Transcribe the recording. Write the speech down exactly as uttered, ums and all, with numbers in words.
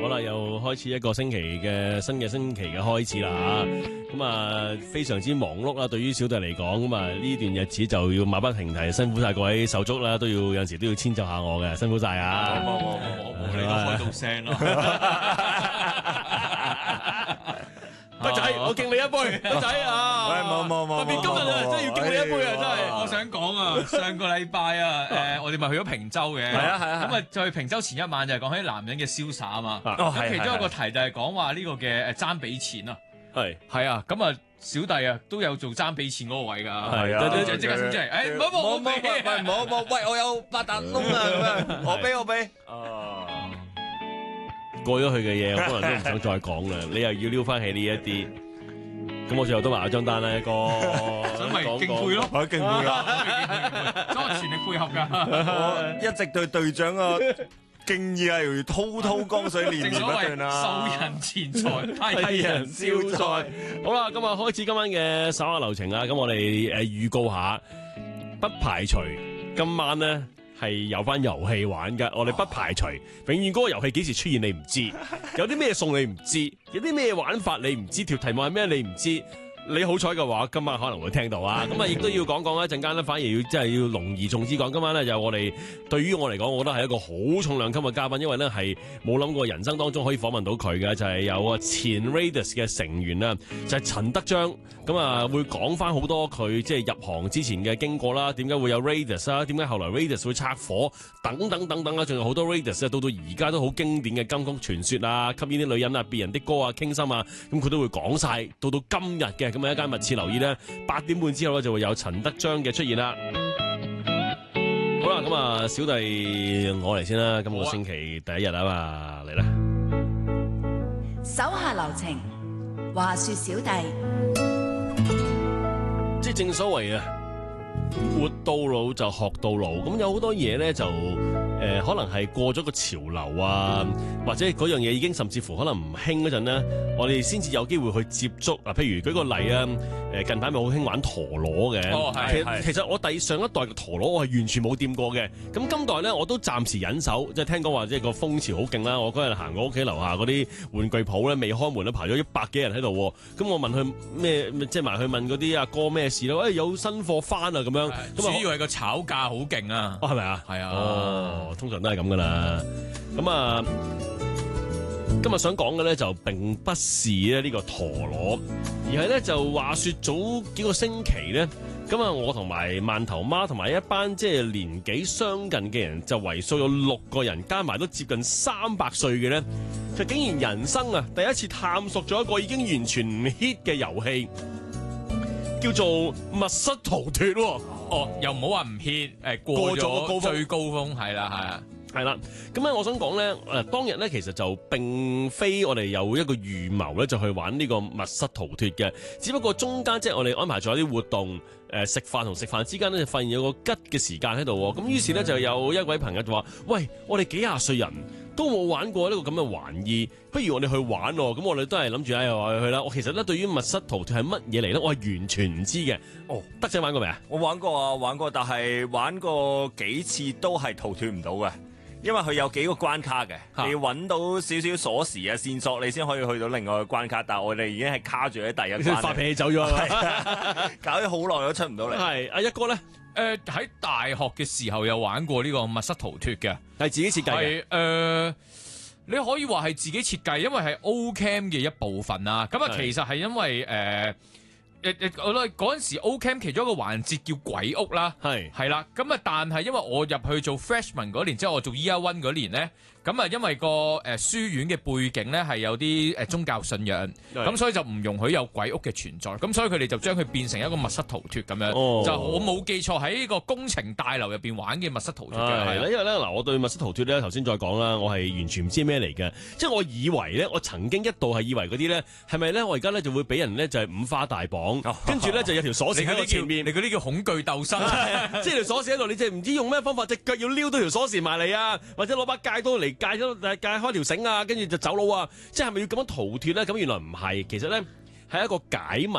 啦，又開始一個星期嘅新嘅星期嘅開始啦吓，咁啊非常之忙碌啦，對於小弟嚟講，咁啊呢段日子就要馬不停蹄，辛苦晒各位手足啦，都要有陣時都要遷就下我嘅，辛苦晒啊！ 冇冇冇冇冇，你都開到聲咯。 德仔，我敬你一杯，德仔啊！ 喂，冇冇冇， 特別今日啊，真係要敬你一杯啊！真係， 我想講啊，上個禮拜啊，誒，我哋咪去咗平洲嘅， 係啊係啊， 咁啊，就去平洲前一晚就係講起男人嘅瀟灑啊嘛。 哦， 咁其中一個題就係講話呢個嘅誒爭俾錢啊。 係係啊，咁啊，小弟啊都有做爭俾錢嗰個位㗎。 係啊， 即刻衝出嚟，誒，唔好唔好唔好， 喂，唔好唔好，喂，我有八達窿啊，咁樣，我俾我俾。哦。 過咗去嘅嘢，我可能都唔想再講啦。你又要撩翻起呢一啲，咁我最後都埋咗張單咧，個想咪敬佩咯， 我敬佩啦， 所以我全力配合㗎。 我一直對隊長嘅敬意係如滔滔江水連綿不斷啊！ 受人錢財，替人消災。 好啦，今日開始今晚嘅稍下流程啊，咁我哋誒預告下，不排除今晚咧。係有翻遊戲玩㗎，我哋不排除，永遠嗰個遊戲幾時出現你唔知，有啲咩送你唔知，有啲咩玩法你唔知，條題目係咩你唔知。你好彩嘅話，今晚可能會聽到啊！咁啊，亦都要講講一陣間咧，反而要即係要隆而重之講。今晚咧就我哋對於我嚟講，我覺得係一個好重量級嘅嘉賓，因為咧係冇諗過人生當中可以訪問到佢嘅，就係、是、有啊前 Raidas 嘅成員啦，就係、是、陳德章。咁啊，會講翻好多佢即係入行之前嘅經過啦，點解會有 Raidas 啊？點解後來 Raidas 會拆夥等等等等啊？仲有好多 Raidas 啊，到到而家都好經典嘅金曲傳說啊，吸煙啲女人啊，別人的歌啊，傾心啊，咁佢都會講晒。到到今日嘅咁啊，一間密切留意咧，八點半之後咧就會有陳德章嘅出現啦。好啦，咁啊，小弟我嚟先啦，今個星期第一日啊嘛，嚟啦。 手下留情，話說小弟。 即係正所謂啊，活到老就學到老，咁有好多嘢咧就誒、呃，可能係過咗個潮流啊，或者嗰樣嘢已經甚至乎可能唔興嗰陣咧，我哋先至有機會去接觸啊。譬如舉個例啊，誒近排咪好興玩陀螺嘅， 哦係其實其實我第上一代嘅陀螺我係完全冇掂過嘅，咁今代咧我都暫時忍手，即係聽講話即係個風潮好勁啦。我嗰日行過屋企樓下嗰啲玩具鋪咧，未開門都排咗一百幾人喺度，咁我問佢咩，即係埋去問嗰啲阿哥咩事咯？誒、哎、有新貨翻啊咁樣，咁主要係個炒價好勁啊！ 哦係咪啊？ 係啊， 哦通常都係咁噶啦。咁啊，今日想講嘅咧就並不是咧呢個陀螺，而係咧就話說早幾個星期咧，咁啊我同埋饅頭媽同埋一班即係年紀相近嘅人，就為數有六個人，加埋都接近三百歲嘅咧，就竟然人生啊第一次探索咗一個已經完全唔 hit 嘅遊戲，叫做密室逃脫。 哦，又唔好話唔 hit，誒過咗最高峰，係啦係啊。 係啦，咁咧我想講咧，誒當日咧其實就並非我哋有一個預謀咧，就去玩呢個密室逃脫嘅，只不過中間即係我哋安排咗一啲活動，誒食飯同食飯之間咧就發現有個吉嘅時間喺度，咁於是咧就有一位朋友就話：喂，我哋幾廿歲人都冇玩過呢個咁嘅玩意，不如我哋去玩喎。咁我哋都係諗住哎呀去啦。我其實咧對於密室逃脫係乜嘢嚟咧，我係完全唔知嘅。哦，德仔玩過未啊？ 我玩過啊，玩過，但係玩過幾次都係逃脫唔到嘅。因為佢有幾個關卡嘅，你要揾到少少鎖匙啊線索，你先可以去到另外個關卡。但係我哋已經係卡住喺第一關， 發脾氣走咗啊！搞咗好耐都出唔到嚟。 係阿一哥咧， 誒、呃、喺大學嘅時候有玩過呢個密室逃脫嘅， 係自己設計嘅。 誒、呃，你可以話係自己設計，因為係 O-Cam 嘅一部分啊。咁啊，其實係因為誒。呃誒誒，我覺得嗰陣時 O-Cam 其中一個環節叫鬼屋啦，係係啦，咁啊，但係因為我入去做 freshman 嗰年，即係我做 year one 嗰年咧，咁啊，因為個誒書院嘅背景咧係有啲誒宗教信仰，咁所以就唔容許有鬼屋嘅存在，咁所以佢哋就將佢變成一個密室逃脫咁樣，哦、就我冇記錯喺呢個工程大樓入邊玩嘅密室逃脫嘅，係啦， 因為咧嗱，我對密室逃脫咧頭先再講啦，我係完全唔知咩嚟嘅，即係我以為咧，我曾經一度係以為嗰啲咧係咪咧，我而家咧就會俾人咧就係五花大綁。跟住咧就有條鎖匙喺我前面， 你嗰啲叫恐懼鬥室， 即係條鎖匙喺度，你就唔知用咩方法，隻腳要撩到條鎖匙埋嚟啊，或者攞把戒刀嚟戒咗戒開條繩啊，跟住就走佬啊，即係咪要咁樣逃脫咧？咁原來唔係，其實咧係一個解謎。